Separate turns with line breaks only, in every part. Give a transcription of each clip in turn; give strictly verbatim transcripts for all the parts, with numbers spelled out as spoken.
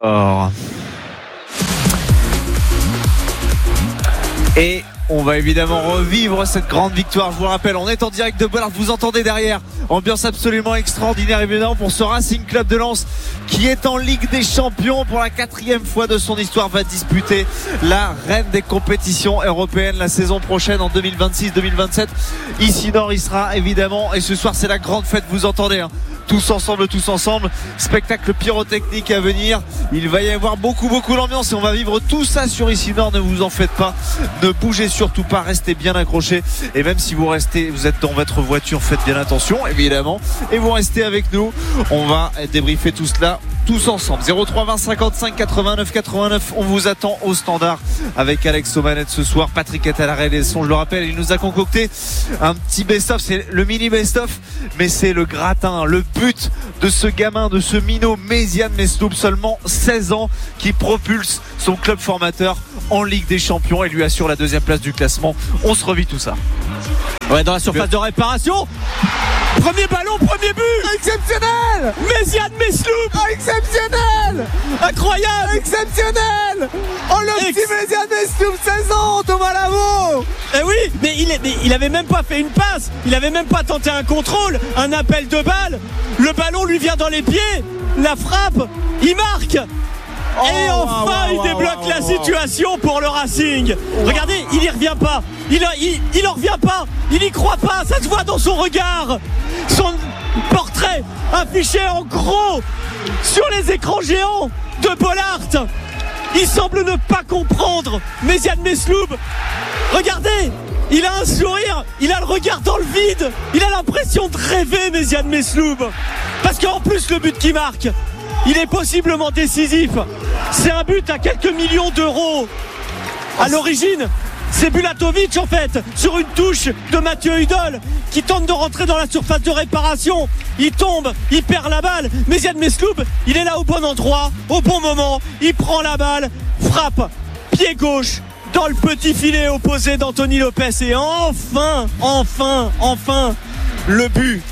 Oh. Et on va évidemment revivre cette grande victoire. Je vous rappelle, on est en direct de Bollard, vous entendez derrière. Ambiance absolument extraordinaire évidemment pour ce Racing Club de Lens qui est en Ligue des Champions pour la quatrième fois de son histoire, va disputer la reine des compétitions européennes la saison prochaine en deux mille vingt-six deux mille vingt-sept. Ici Nord, il sera évidemment, et ce soir c'est la grande fête, vous entendez hein. Tous ensemble, tous ensemble, spectacle pyrotechnique à venir. Il va y avoir beaucoup beaucoup d'ambiance et on va vivre tout ça sur Ici Nord, ne vous en faites pas, ne bougez surtout pas, restez bien accrochés et même si vous restez, vous êtes dans votre voiture, faites bien attention évidemment et vous restez avec nous, on va débriefer tout cela tous ensemble. Zéro trois vingt cinquante-cinq quatre-vingt-neuf quatre-vingt-neuf, on vous attend au standard avec Alex Omanette ce soir, Patrick est à la réalisation, je le rappelle, il nous a concocté un petit best-of, c'est le mini best-of mais c'est le gratin, le but de ce gamin, de ce minot Méziane Mesloub, seulement seize ans, qui propulse son club formateur en Ligue des Champions et lui assure la deuxième place du classement. On se revit tout ça.
Ouais, dans la surface de réparation. Premier ballon, premier but.
Exceptionnel.
Méziane Mesloub.
Oh, exceptionnel.
Incroyable.
Exceptionnel. Oh, le Ex- petit Méziane Mesloub, seize ans, Thomas Lavaux.
Eh oui, mais il, est, mais il avait même pas fait une passe. Il avait même pas tenté un contrôle, un appel de balle. Le ballon lui vient dans les pieds. La frappe, il marque.
Oh,
et enfin
wow,
il
wow,
débloque
wow,
la
wow.
situation pour le Racing. Regardez, il y revient pas. Il, il, il en revient pas. Il y croit pas. Ça se voit dans son regard. Son portrait affiché en gros sur les écrans géants de Bollard. Il semble ne pas comprendre Méziane Mesloub. Regardez, il a un sourire, il a le regard dans le vide. Il a l'impression de rêver, Méziane Mesloub. Parce qu'en plus le but qui marque, il est possiblement décisif. C'est un but à quelques millions d'euros. À l'origine, c'est Bulatovic en fait, sur une touche de Mathieu Hudol, qui tente de rentrer dans la surface de réparation. Il tombe, il perd la balle. Méziane Mesloub, il est là au bon endroit, au bon moment. Il prend la balle, frappe, pied gauche, dans le petit filet opposé d'Anthony Lopez. Et enfin, enfin, enfin, le but.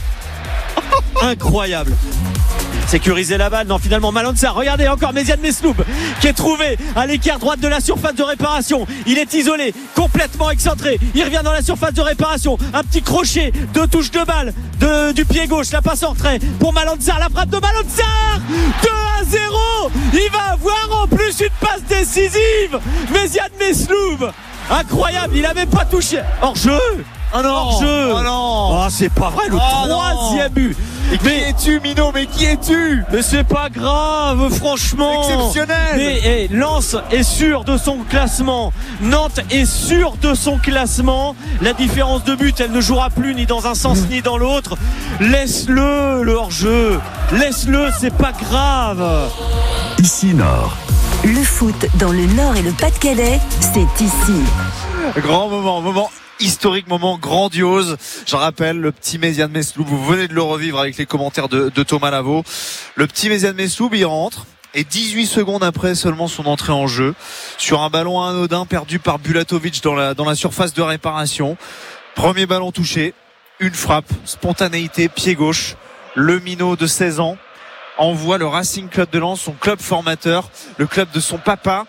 Incroyable. Sécuriser la balle, non finalement Malonza, regardez encore Méziane Mesloub qui est trouvé à l'écart droite de la surface de réparation. Il est isolé, complètement excentré, il revient dans la surface de réparation, un petit crochet, deux touches de balle de, du pied gauche, la passe en retrait pour Malonza, la frappe de Malonza, deux à zéro. Il va avoir en plus une passe décisive, Méziane Mesloub, incroyable, il n'avait pas touché hors jeu.
Oh non,
hors jeu.
Oh non.
Oh, c'est pas vrai, le
Oh
troisième but.
Et qui
mais,
es-tu, Minot? Mais qui es-tu?
Mais c'est pas grave, franchement.
Exceptionnel.
Mais hey, Lens est sûr de son classement. Nantes est sûr de son classement. La différence de but, elle ne jouera plus ni dans un sens ni dans l'autre. Laisse-le, le hors-jeu. Laisse-le, c'est pas grave.
Ici Nord.
Le foot dans le Nord et le Pas-de-Calais, c'est ici.
Grand moment, moment historique, moment grandiose. Je rappelle, le petit Méziane Mesloub, vous venez de le revivre avec les commentaires de, de Thomas Lavaux. Le petit Méziane Mesloub, il rentre et dix-huit secondes après seulement son entrée en jeu, sur un ballon anodin perdu par Bulatovic dans la, dans la surface de réparation. Premier ballon touché, une frappe, spontanéité, pied gauche. Le minot de seize ans envoie le Racing Club de Lens, son club formateur, le club de son papa,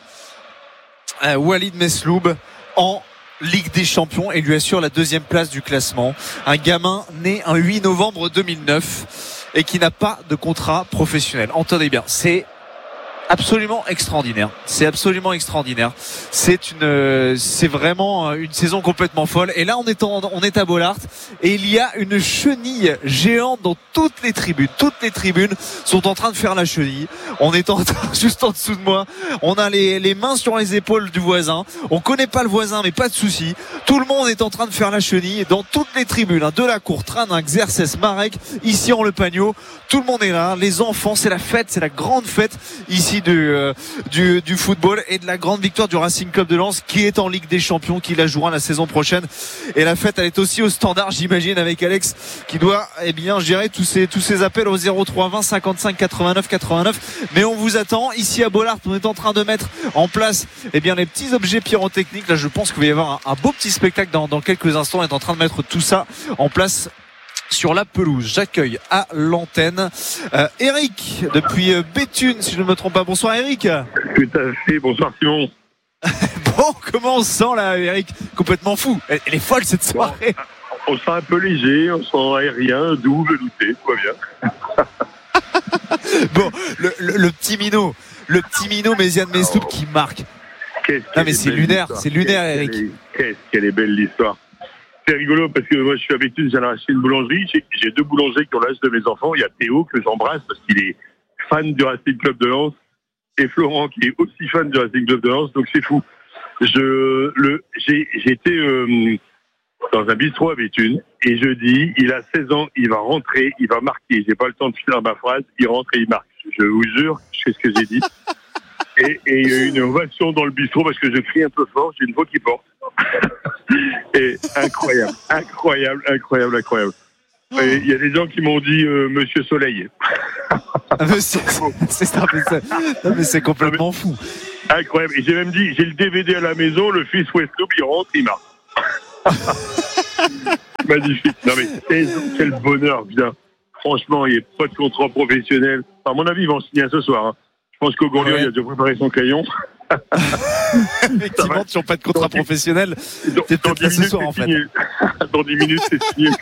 euh, Walid Mesloub, en Ligue des Champions et lui assure la deuxième place du classement. Un gamin né un huit novembre deux mille neuf et qui n'a pas de contrat professionnel. Entendez bien, c'est absolument extraordinaire. C'est absolument extraordinaire. C'est une, c'est vraiment une saison complètement folle. Et là, on est en, on est à Bollard et il y a une chenille géante dans toutes les tribunes. Toutes les tribunes sont en train de faire la chenille. On est en train, juste en dessous de moi. On a les, les mains sur les épaules du voisin. On connaît pas le voisin, mais pas de souci. Tout le monde est en train de faire la chenille dans toutes les tribunes, hein, de la Cour, Tranin, Xerxes, Marek, ici en Le Pagno. Tout le monde est là. Les enfants, c'est la fête, c'est la grande fête ici du, euh, du, du football et de la grande victoire du Racing Club de Lens qui est en Ligue des Champions, qui la jouera la saison prochaine. Et la fête, elle est aussi au standard, j'imagine, avec Alex qui doit, eh bien, gérer tous ces, tous ces appels au zéro trois vingt cinquante-cinq quatre-vingt-neuf quatre-vingt-neuf. Mais on vous attend ici à Bollard. On est en train de mettre en place, eh bien, les petits objets pyrotechniques. Là, je pense qu'il va y avoir un, un beau petit spectacle dans, dans quelques instants. On est en train de mettre tout ça en place sur la pelouse. J'accueille à l'antenne euh, Eric depuis euh, Béthune, si je ne me trompe pas. Bonsoir Eric.
Tout à fait, bonsoir Simon.
Bon, comment on se sent là Eric? Complètement fou. Elle, elle est folle cette soirée.
Bon, on se sent un peu léger, on se sent aérien, doux, velouté, tout va bien.
Bon, le, le, le petit minot, le petit minot Méziane Mesloup qui marque.
Qu'est-ce
non mais c'est lunaire, l'histoire. c'est lunaire Eric.
Qu'est-ce, qu'est-ce qu'elle est belle l'histoire. C'est rigolo parce que moi je suis avec lui, j'ai racheté une boulangerie, j'ai, j'ai deux boulangers qui ont l'âge de mes enfants. Il y a Théo que j'embrasse parce qu'il est fan du Racing Club de Lens et Florent qui est aussi fan du Racing Club de Lens, donc c'est fou. Je, le, j'ai, j'étais euh, dans un bistrot à Béthune et je dis, il a seize ans, il va rentrer, il va marquer. J'ai pas le temps de finir ma phrase, il rentre et il marque. Je vous jure, je sais ce que j'ai dit. Et, et il y a eu une ovation dans le bistrot parce que je crie un peu fort, j'ai une voix qui porte. Et incroyable, incroyable, incroyable, incroyable. Et il y a des gens qui m'ont dit euh, Monsieur Soleil.
c'est, c'est, c'est, non, mais c'est complètement fou.
Incroyable. Et j'ai même dit, j'ai le D V D à la maison, le fils Westloop, il rentre, il marque. Magnifique. Non mais quel bonheur, putain. Franchement, il n'y a pas de contrat professionnel. À mon avis, ils vont signer ce soir. Hein. Je pense qu'Augonlion, ouais. il a déjà préparé son crayon.
Effectivement, tu n'as pas de contrat dans professionnel.
Dans,
c'est
dans
peut-être
ce
soir, en fait.
Dans dix minutes, c'est signé.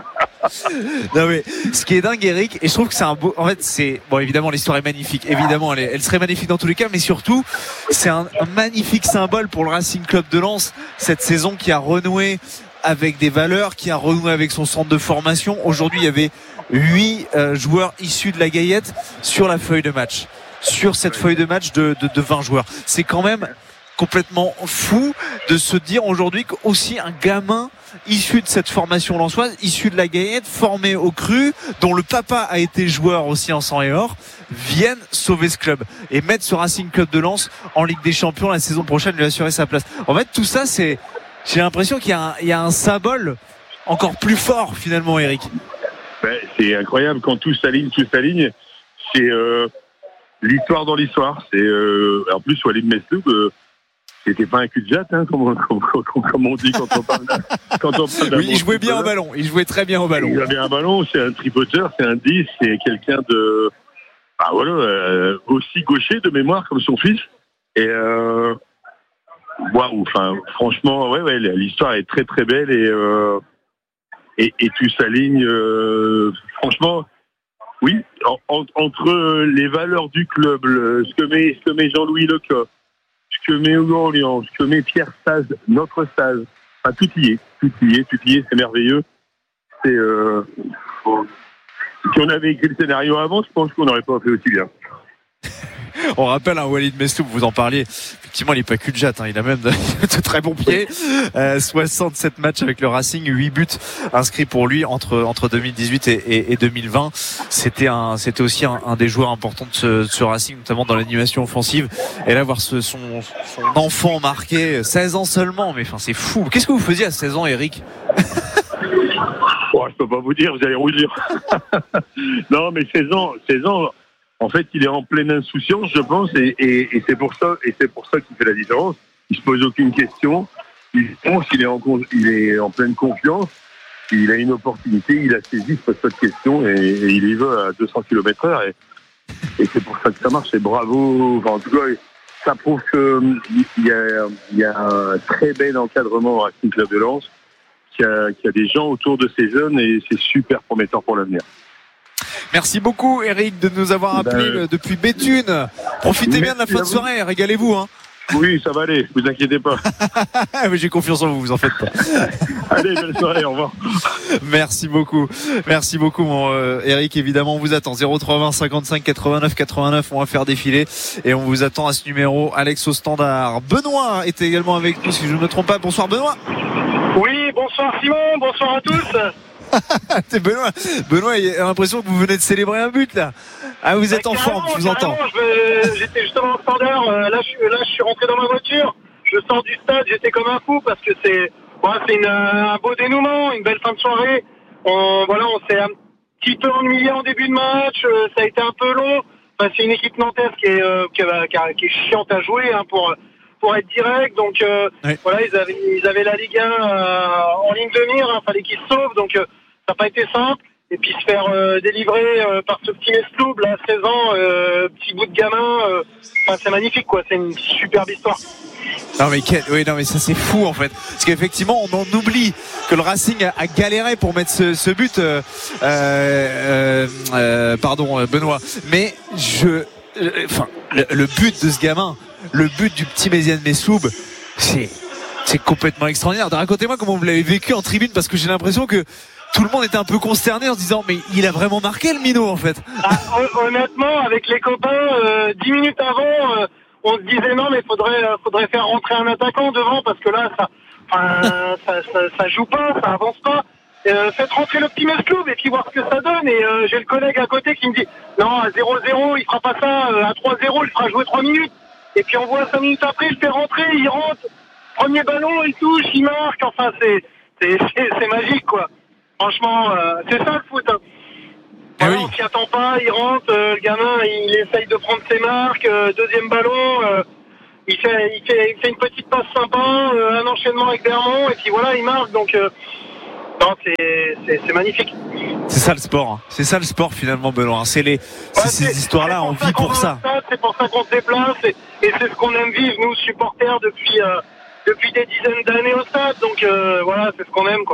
Non mais ce qui est dingue Eric, et je trouve que c'est un beau, en fait c'est bon, évidemment l'histoire est magnifique, évidemment elle, est... elle serait magnifique dans tous les cas, mais surtout c'est un, un magnifique symbole pour le Racing Club de Lens, cette saison qui a renoué avec des valeurs, qui a renoué avec son centre de formation. Aujourd'hui il y avait huit euh, joueurs issus de la Gaillette sur la feuille de match, sur cette feuille de match de, de, de vingt joueurs. C'est quand même complètement fou de se dire aujourd'hui qu'aussi un gamin issu de cette formation lensoise, issu de la Gaillette, formé au cru, dont le papa a été joueur aussi en sang et or, viennent sauver ce club et mettre ce Racing Club de Lens en Ligue des Champions la saison prochaine, lui assurer sa place. En fait, tout ça, c'est, j'ai l'impression qu'il y a un, il y a un symbole encore plus fort finalement, Eric.
Ben, c'est incroyable quand tout s'aligne, tout s'aligne. C'est euh, l'histoire dans l'histoire. C'est euh, en plus Walid Mesloub. Euh, C'était pas un cul de jatte, hein, comme, comme, comme, comme on dit quand on parle d'un, quand on parle d'un
oui, il jouait bien au ballon. Il jouait très bien au ballon.
Il avait un ballon, c'est un tripoteur, c'est un dix, c'est quelqu'un de, ah voilà, euh, aussi gaucher de mémoire comme son fils. Et euh, waouh, enfin, franchement, ouais, ouais, l'histoire est très très belle et euh, et, et tout s'aligne. Euh, franchement, oui, en, en, entre les valeurs du club, le, ce que met, ce que met Jean-Louis Lecoq, ce que met Augonlion, ce que met Pierre Saz, notre Saz, enfin, tout y est, tout y est, tout y est, c'est merveilleux. C'est, euh, bon. Si on avait écrit le scénario avant, je pense qu'on n'aurait pas fait aussi bien.
On rappelle un hein, Walid Mesloub, vous en parliez. Effectivement, il n'est pas cul de jatte, hein, il a même de, de très bons pieds. Euh, soixante-sept matchs avec le Racing, huit buts inscrits pour lui entre entre deux mille dix-huit et, et, et deux mille vingt. C'était un, c'était aussi un, un des joueurs importants de ce, de ce Racing, notamment dans l'animation offensive. Et là, voir ce, son, son enfant marqué, seize ans seulement, mais enfin, c'est fou. Qu'est-ce que vous faisiez à seize ans, Eric?
Oh, je peux pas vous dire, vous allez rougir. Non, mais seize ans, seize ans. En fait, il est en pleine insouciance, je pense, et, et, et c'est pour ça, et c'est pour ça qu'il fait la différence. Il se pose aucune question. Il pense qu'il est en, il est en pleine confiance. Il a une opportunité, il a saisi, il se pose pas de questions, et, et il y va à deux cents kilomètres heure. Et, et c'est pour ça que ça marche. Et bravo. Enfin, en tout cas, ça prouve qu'il y a, il y a un très bel encadrement au Racing Club de Lens, qu'il y a, qu'il y a des gens autour de ces jeunes, et c'est super prometteur pour l'avenir.
Merci beaucoup Eric de nous avoir appelé ben... depuis Béthune. Profitez Merci bien de la fin de soirée, régalez-vous hein.
Oui, ça va aller, vous inquiétez pas.
J'ai confiance en vous, vous en faites pas.
Allez, belle soirée, au revoir.
Merci beaucoup. Merci beaucoup mon euh, Eric, évidemment on vous attend zéro trois vingt cinquante-cinq quatre-vingt-neuf quatre-vingt-neuf, on va faire défiler et on vous attend à ce numéro. Alex au standard. Benoît est également avec nous si je ne me trompe pas. Bonsoir Benoît.
Oui, bonsoir Simon, bonsoir à tous.
T'es Benoît. Benoît, il a l'impression que vous venez de célébrer un but là. Ah, vous êtes bah, en forme, je vous entends.
Je, j'étais justement au standard. Euh, là, je, là, je suis rentré dans ma voiture. Je sors du stade. J'étais comme un fou parce que c'est, ouais, c'est une, un beau dénouement, une belle fin de soirée. On, voilà, on s'est un petit peu ennuyé en début de match. Euh, ça a été un peu long. Enfin, c'est une équipe nantaise qui est, euh, qui, a, qui, a, qui est chiante à jouer hein, pour. pour être direct, donc euh, oui. Voilà, ils avaient, ils avaient la Ligue un euh, en ligne de mire, il hein, fallait qu'ils se sauvent, donc euh, ça n'a pas été simple. Et puis se faire euh, délivrer euh, par ce petit Mesloub, là, seize ans, euh, petit bout de gamin, euh, enfin, c'est magnifique, quoi. C'est une superbe histoire.
Non mais quel... oui non mais ça c'est fou en fait parce qu'effectivement on en oublie que le Racing a, a galéré pour mettre ce, ce but euh, euh, euh, pardon Benoît mais je enfin le, le but de ce gamin, le but du petit Méziane Mesloub, c'est c'est complètement extraordinaire. Racontez-moi comment vous l'avez vécu en tribune, parce que j'ai l'impression que tout le monde était un peu consterné en se disant mais il a vraiment marqué le minot en fait.
Ah, honnêtement, avec les copains, euh, dix minutes avant, euh, on se disait non mais faudrait euh, faudrait faire rentrer un attaquant devant, parce que là ça enfin, ça, ça, ça joue pas, ça avance pas. Euh, faites rentrer le petit Mesloub et puis voir ce que ça donne. Et euh, j'ai le collègue à côté qui me dit non, à zéro zéro il fera pas ça, à trois zéro il fera jouer trois minutes. Et puis on voit cinq minutes après, il fait rentrer, il rentre, premier ballon, il touche, il marque. Enfin c'est c'est c'est, c'est magique, quoi. Franchement, euh, c'est ça le foot, hein. Voilà, oui. On s'y attend pas, il rentre, euh, le gamin il essaye de prendre ses marques, euh, deuxième ballon, euh, il, fait, il, fait, il fait une petite passe sympa, euh, un enchaînement avec Bermond, et puis voilà, il marque. Donc euh, non, c'est, c'est, c'est magnifique.
C'est ça le sport, hein. C'est ça le sport finalement, Benoît. C'est, les, c'est ouais, ces c'est, histoires-là, c'est on vit pour ça.
Stade, c'est pour ça qu'on se déplace, et, et c'est ce qu'on aime vivre, nous supporters, depuis, euh, depuis des dizaines d'années au stade. Donc euh, voilà, c'est ce qu'on aime, quoi.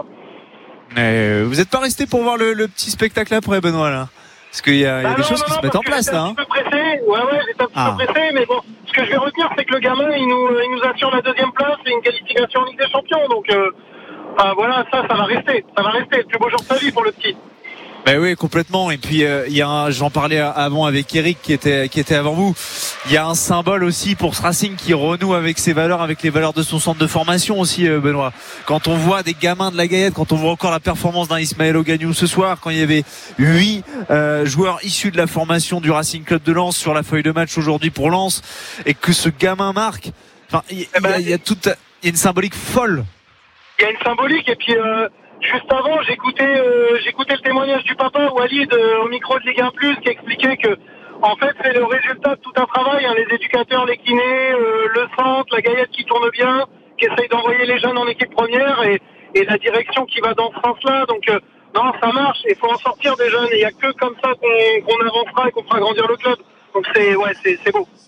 Mais vous n'êtes pas resté pour voir le, le petit spectacle après, Benoît, là? Parce qu'il y a, il y a bah des non, choses non, qui non, se mettent en place, là.
J'étais un petit peu pressé, ouais, ouais, j'étais un petit ah. peu pressé, mais bon, ce que je vais retenir, c'est que le gamin, il nous, il nous assure la deuxième place et une qualification en Ligue des Champions. Donc, euh, ah, voilà, ça, ça va rester. Ça va rester. Le plus beau jour de sa vie pour le petit.
Ben oui, complètement. Et puis euh, il y a un, j'en parlais avant avec Eric qui était qui était avant vous. Il y a un symbole aussi pour ce Racing qui renoue avec ses valeurs, avec les valeurs de son centre de formation aussi, euh, Benoît. Quand on voit des gamins de la Gaillette, quand on voit encore la performance d'un Ismaël Ogagnou ce soir, quand il y avait huit euh, joueurs issus de la formation du Racing Club de Lens sur la feuille de match aujourd'hui pour Lens, et que ce gamin marque, enfin il y, y, y a toute, il y a une symbolique folle.
Il y a une symbolique, et puis. Euh... Juste avant, j'écoutais, euh, j'écoutais le témoignage du papa Walid euh, au micro de Ligue un plus, qui expliquait que, en fait, c'est le résultat de tout un travail, hein, les éducateurs, les kinés, euh, le centre, la Gaillette qui tourne bien, qui essaye d'envoyer les jeunes en équipe première, et, et la direction qui va dans ce sens-là. Donc, euh, non, ça marche, il faut en sortir des jeunes, et il n'y a que comme ça qu'on, qu'on avancera et qu'on fera grandir le club. Donc c'est, ouais, c'est, c'est beau.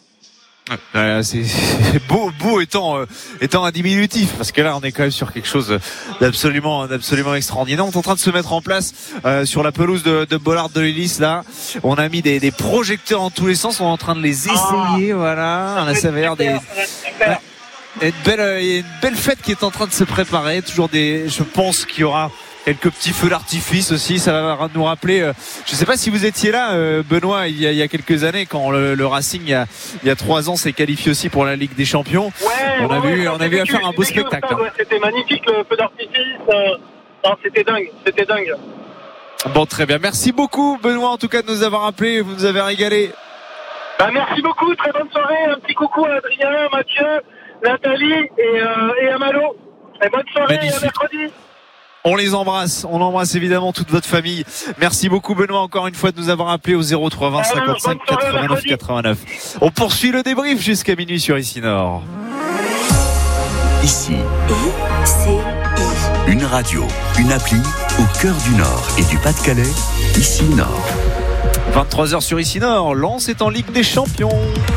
Euh, c'est, c'est beau, beau étant, euh, étant un diminutif, parce que là on est quand même sur quelque chose d'absolument, d'absolument extraordinaire. On est en train de se mettre en place euh, sur la pelouse de, de Bollard de l'Hélice. Là, on a mis des, des projecteurs en tous les sens. On est en train de les essayer. Ah, voilà, on a ça l'air des. Il y a une belle, il y a une belle fête qui est en train de se préparer. Toujours des, je pense qu'il y aura quelques petits feux d'artifice aussi, ça va nous rappeler. Euh, je ne sais pas si vous étiez là, euh, Benoît, il y, a, il y a quelques années, quand le, le Racing, il y, a, il y a trois ans, s'est qualifié aussi pour la Ligue des Champions.
Ouais,
on a
ouais,
vu,
ouais,
on a vu à faire un beau spectacle.
Stade, ouais, c'était magnifique le feu d'artifice. Euh, non, c'était dingue, c'était dingue.
Bon, très bien. Merci beaucoup, Benoît, en tout cas, de nous avoir appelés. Vous nous avez régalé.
Bah, merci beaucoup. Très bonne soirée. Un petit coucou à Adrien, Mathieu, Nathalie et, euh, et à Malo. Et bonne soirée. Magnifique. Et à mercredi.
On les embrasse, on embrasse évidemment toute votre famille. Merci beaucoup, Benoît, encore une fois de nous avoir appelé au zéro trois vingt cinquante-cinq quatre-vingt-neuf quatre-vingt-neuf. On poursuit le débrief jusqu'à minuit sur Ici Nord.
Ici, c'est une radio, une appli au cœur du Nord et du Pas-de-Calais. Ici Nord.
vingt-trois heures sur Ici Nord. Lens est en Ligue des Champions.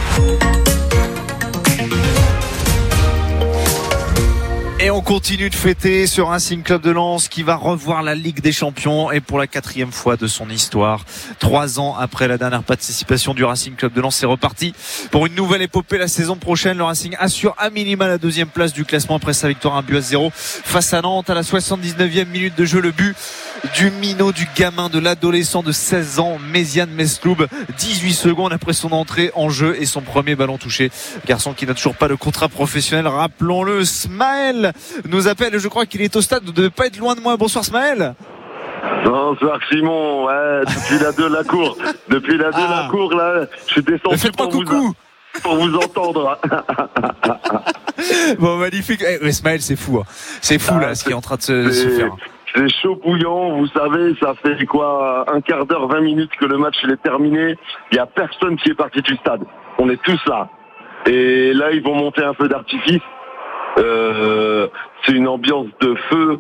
Et on continue de fêter ce Racing Club de Lens qui va revoir la Ligue des Champions, et pour la quatrième fois de son histoire. Trois ans après la dernière participation du Racing Club de Lens, c'est reparti pour une nouvelle épopée la saison prochaine. Le Racing assure à minima la deuxième place du classement après sa victoire un but à zéro face à Nantes à la soixante-dix-neuvième minute de jeu. Le but du minot, du gamin, de l'adolescent de seize ans, Méziane Mesloub, dix-huit secondes après son entrée en jeu et son premier ballon touché. Garçon qui n'a toujours pas de contrat professionnel, rappelons-le. Smaël nous appelle, je crois qu'il est au stade, de ne pas être loin de moi. Bonsoir Smaël.
Bonsoir Simon, ouais, depuis la deux la cour, depuis la deux ah. la cour là, je suis descendu pour vous, pour vous entendre.
Bon, magnifique. Eh, Smaël, c'est fou, hein. C'est fou ah, là, ce qui est en train de se, se faire.
C'est chaud bouillant, vous savez, ça fait quoi, un quart d'heure, vingt minutes que le match il est terminé. Il y a personne qui est parti du stade. On est tous là. Et là, ils vont monter un feu d'artifice. Euh, c'est une ambiance de feu,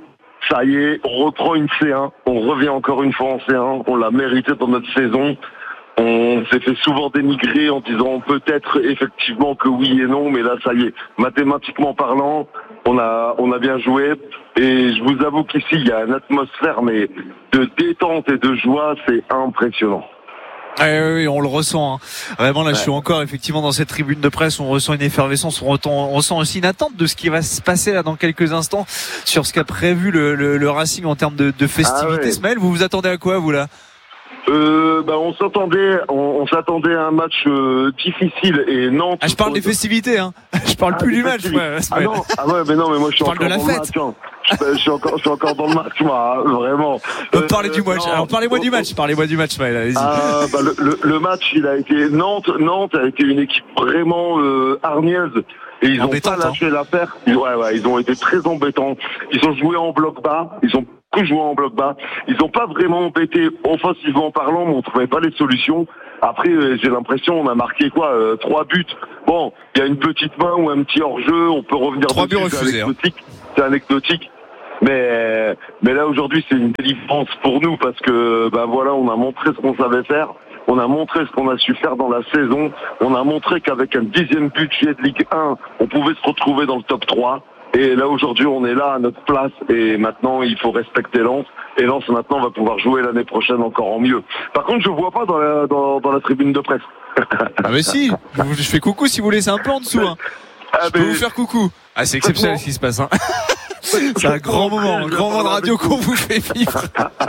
ça y est, on reprend une C un, on revient encore une fois en C un, on l'a mérité dans notre saison. On s'est fait souvent dénigrer en disant peut-être effectivement que oui et non, mais là ça y est, mathématiquement parlant, on a on a bien joué. Et je vous avoue qu'ici il y a une atmosphère mais de détente et de joie, c'est impressionnant.
Ah oui, oui, on le ressent. Hein. Vraiment, là, ouais. Je suis encore effectivement dans cette tribune de presse. On ressent une effervescence. On, ressent, on ressent aussi une attente de ce qui va se passer là dans quelques instants sur ce qu'a prévu le, le, le Racing en termes de, de festivités. Ah ouais. Ismaël, vous vous attendez à quoi, vous là?
Euh, bah on s'attendait, on, on s'attendait à un match euh, difficile et Nantes.
Ah, je parle des festivités, hein. Je parle ah, plus du match. Ouais,
ah non, ah ouais, mais non, mais moi je suis
je
encore
parle de la
dans
fête.
le match. Hein. Je, je suis encore, je suis encore dans le match, moi, hein, vraiment.
Euh, parlez du match. Alors parlez-moi du match. Parlez-moi du match, Maël. Allez-y.
Euh, bah, le, le, le match, il a été Nantes. Nantes a été une équipe vraiment euh, hargneuse. Et ils ont pas lâché hein. l'affaire. Ouais, ouais, ils ont été très embêtants. Ils ont joué en bloc bas. Ils ont beaucoup joué en bloc bas. Ils ont pas vraiment embêté offensivement parlant, mais on trouvait pas les solutions. Après, euh, j'ai l'impression on a marqué quoi, euh, trois buts. Bon, il y a une petite main ou un petit hors-jeu. On peut revenir.
Trois buts refusés.
C'est anecdotique. Hein. C'est anecdotique. Mais mais là aujourd'hui, c'est une délivrance pour nous parce que ben voilà, on a montré ce qu'on savait faire. On a montré ce qu'on a su faire dans la saison. On a montré qu'avec un dixième budget de Ligue un, on pouvait se retrouver dans le top trois. Et là, aujourd'hui, on est là à notre place. Et maintenant, il faut respecter Lens. Et Lens, maintenant, va pouvoir jouer l'année prochaine encore en mieux. Par contre, je ne vois pas dans la, dans, dans la tribune de presse.
Ah mais si, je fais coucou si vous voulez, c'est un peu en dessous. Hein.
Ah,
je peux vous faire coucou. Ah, c'est exceptionnel ce qui se passe. Hein. C'est un grand moment, un grand moment de radio qu'on vous fait vivre.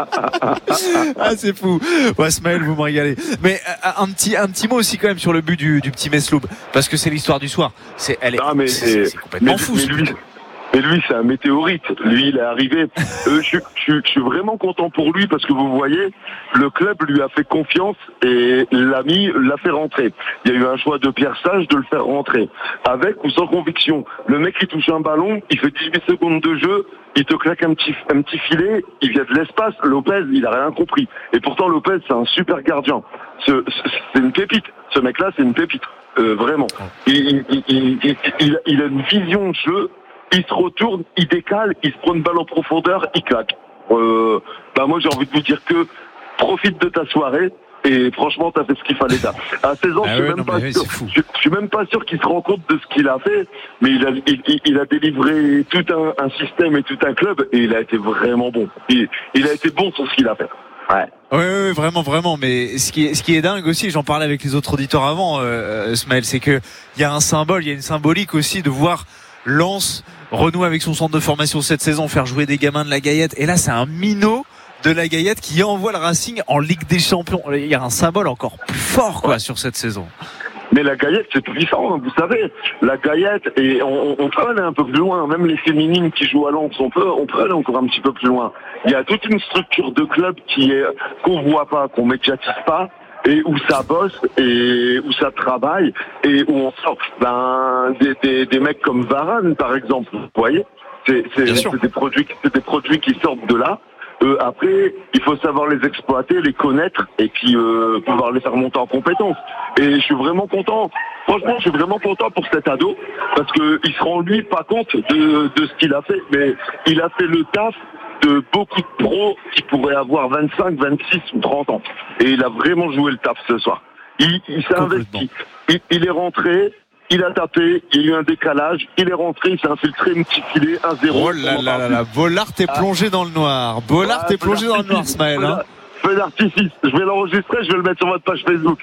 Ah, c'est fou. Ouais, Ismaël, vous me régalez. Mais un petit, un petit mot aussi quand même sur le but du, du petit Mesloub, parce que c'est l'histoire du soir. C'est, elle est,
non, mais
c'est, c'est complètement
mais,
fou.
Mais lui, mais lui, c'est un météorite. Lui, il est arrivé. Euh, je, je, je suis vraiment content pour lui parce que vous voyez, le club lui a fait confiance et l'a mis, l'a fait rentrer. Il y a eu un choix de Pierre Sage de le faire rentrer, avec ou sans conviction. Le mec, il touche un ballon, il fait dix-huit secondes de jeu, il te claque un petit, un petit filet, il vient de l'espace. Lopez, il a rien compris. Et pourtant, Lopez, c'est un super gardien. Ce, c'est une pépite. Ce mec-là, c'est une pépite. Euh, vraiment. Il, il, il, il, il, il a une vision de jeu. Il se retourne, il décale, il se prend une balle en profondeur, il claque. Euh, bah moi j'ai envie de vous dire que profite de ta soirée et franchement t'as fait ce qu'il fallait là. À seize ans, ah je, suis ouais, même pas sûr, je, je suis même pas sûr qu'il se rend compte de ce qu'il a fait, mais il a, il, il a délivré tout un, un système et tout un club et il a été vraiment bon. Il, il a été bon sur ce qu'il a fait. Ouais.
Oui, oui, vraiment, vraiment. Mais ce qui est, ce qui est dingue aussi, j'en parlais avec les autres auditeurs avant, euh, Ismaël, c'est que il y a un symbole, il y a une symbolique aussi de voir Lens renouer avec son centre de formation cette saison, faire jouer des gamins de la Gaillette. Et là, c'est un minot de la Gaillette qui envoie le Racing en Ligue des Champions. Il y a un symbole encore plus fort, quoi, sur cette saison.
Mais la Gaillette, c'est tout différent, vous savez. La Gaillette, et on, on peut aller un peu plus loin. Même les féminines qui jouent à Lens, on peut, on peut aller encore un petit peu plus loin. Il y a toute une structure de club qui est, qu'on voit pas, qu'on médiatise pas, et où ça bosse, et où ça travaille, et où on sort ben, des, des, des mecs comme Varane, par exemple. Vous voyez, c'est, c'est, c'est, des produits, c'est des produits qui sortent de là. Euh, après, il faut savoir les exploiter, les connaître, et puis euh, pouvoir les faire monter en compétences. Et je suis vraiment content. Franchement, je suis vraiment content pour cet ado, parce que il se rend lui pas compte de, de ce qu'il a fait, mais il a fait le taf de beaucoup de pros qui pourraient avoir vingt-cinq, vingt-six ou trente ans. Et il a vraiment joué le taf ce soir. Il, il s'est investi. Il, il est rentré, il a tapé, il y a eu un décalage, il est rentré, il s'est infiltré une petite filet, un zéro.
Oh là là là là, Bollard est plongé dans le noir. Bollard est plongé dans le noir, Ismaël. Hein.
Feu d'artifice. Je vais l'enregistrer, je vais le mettre sur votre page Facebook.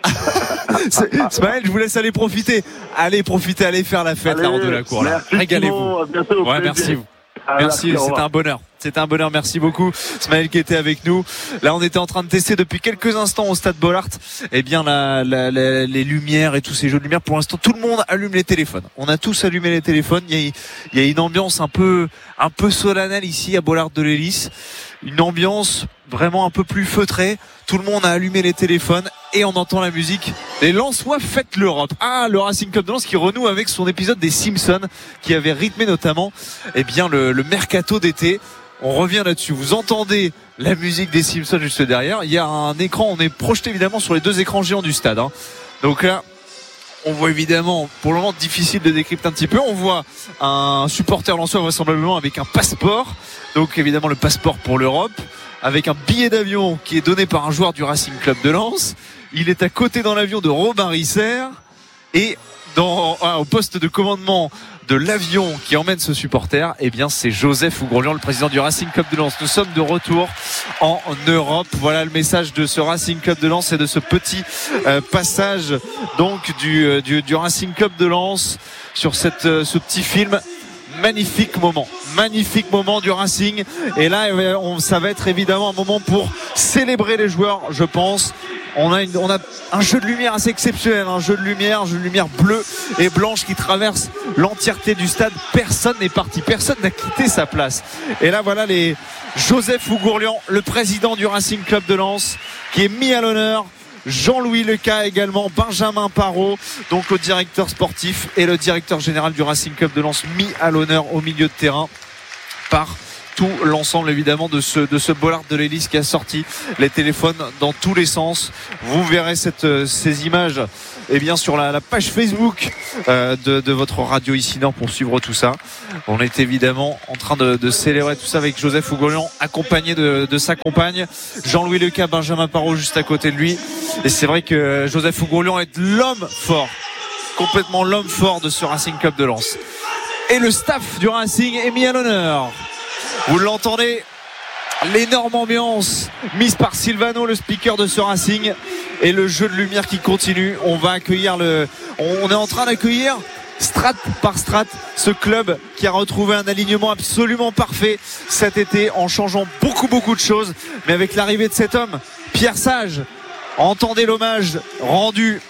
Ismaël, je vous laisse aller profiter. Allez profiter, allez faire la fête, la Ronde de la Cour. Là. Régalez-vous.
À bientôt,
ouais, merci. Merci, c'était un bonheur. C'était un bonheur, merci beaucoup Ismaël qui était avec nous. Là on était en train de tester depuis quelques instants au stade Bollard eh bien la, la, la, les lumières et tous ces jeux de lumière. Pour l'instant tout le monde allume les téléphones. On a tous allumé les téléphones. Il y a, il y a une ambiance un peu, un peu solennelle ici à Bollard de l'Hélice. Une ambiance vraiment un peu plus feutrée. Tout le monde a allumé les téléphones et on entend la musique. Les Lensois fêtent l'Europe. Ah, le Racing Club de Lens qui renoue avec son épisode des Simpsons qui avait rythmé notamment eh bien le, le mercato d'été. On revient là-dessus. Vous entendez la musique des Simpsons juste derrière. Il y a un écran. On est projeté évidemment sur les deux écrans géants du stade. Hein. Donc là, on voit évidemment, pour le moment difficile de décrypter un petit peu, on voit un supporter lensois vraisemblablement avec un passeport, donc évidemment le passeport pour l'Europe, avec un billet d'avion qui est donné par un joueur du Racing Club de Lens. Il est à côté dans l'avion de Robin Risser et dans, ah, au poste de commandement de l'avion qui emmène ce supporter, eh bien c'est Joseph Ougourlian, le président du Racing Club de Lens. Nous sommes de retour en Europe. Voilà le message de ce Racing Club de Lens et de ce petit euh, passage donc du, euh, du, du Racing Club de Lens sur cette, euh, ce petit film. Magnifique moment, magnifique moment du Racing. Et là, on, ça va être évidemment un moment pour célébrer les joueurs, je pense. On a, une, on a un jeu de lumière assez exceptionnel, un jeu de lumière, un jeu de lumière bleue et blanche qui traverse l'entièreté du stade. Personne n'est parti, personne n'a quitté sa place. Et là, voilà les Joseph Ougourlian, le président du Racing Club de Lens, qui est mis à l'honneur. Jean-Louis Leca également, Benjamin Parot, donc le directeur sportif et le directeur général du Racing Club de Lens, mis à l'honneur au milieu de terrain par tout l'ensemble évidemment de ce, de ce Bollard de l'Hélice qui a sorti les téléphones dans tous les sens. Vous verrez cette, ces images eh bien, sur la, la page Facebook euh, de, de votre radio ici Nord pour suivre tout ça. On est évidemment en train de, de célébrer tout ça avec Joseph Ougourlian accompagné de, de sa compagne Jean-Louis Leca, Benjamin Parot juste à côté de lui. Et c'est vrai que Joseph Ougourlian est l'homme fort, complètement l'homme fort de ce Racing Club de Lens. Et le staff du Racing est mis à l'honneur. Vous l'entendez, l'énorme ambiance mise par Silvano, le speaker de ce Racing, et le jeu de lumière qui continue. On va accueillir le, on est en train d'accueillir strat par strat ce club qui a retrouvé un alignement absolument parfait cet été en changeant beaucoup beaucoup de choses. Mais avec l'arrivée de cet homme, Pierre Sage, entendez l'hommage rendu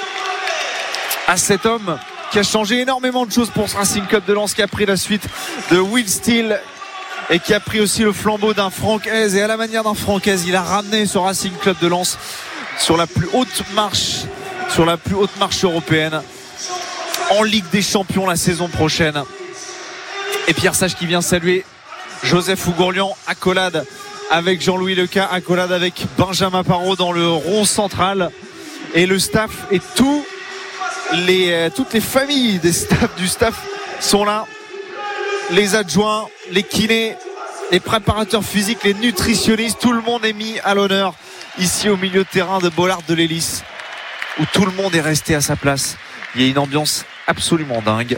à cet homme qui a changé énormément de choses pour ce Racing Club de Lens, qui a pris la suite de Will Steele et qui a pris aussi le flambeau d'un Francaise. Et à la manière d'un Francaise, il a ramené ce Racing Club de Lens sur la plus haute marche, sur la plus haute marche européenne, en Ligue des Champions la saison prochaine. Et Pierre Sage qui vient saluer Joseph Ougourlian, accolade avec Jean-Louis Leca, accolade avec Benjamin Parot dans le rond central, et le staff et tout les, toutes les familles des staff, du staff sont là, les adjoints, les kinés, les préparateurs physiques, les nutritionnistes, tout le monde est mis à l'honneur ici au milieu de terrain de Bollard de l'Hélice, où tout le monde est resté à sa place. Il y a une ambiance absolument dingue.